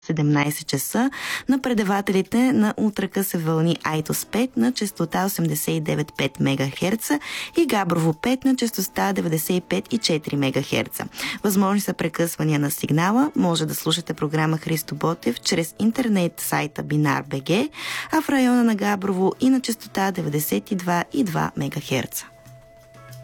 17 часа на предавателите на ултракъса вълни Айтос 5 на честота 89,5 МГц и Габрово 5 на честота 95,4 МГц. Възможни са прекъсвания на сигнала. Може да слушате програма Христо Ботев чрез интернет сайта Бинар.бг, а в района на Габрово и на честота 92,2 МГц.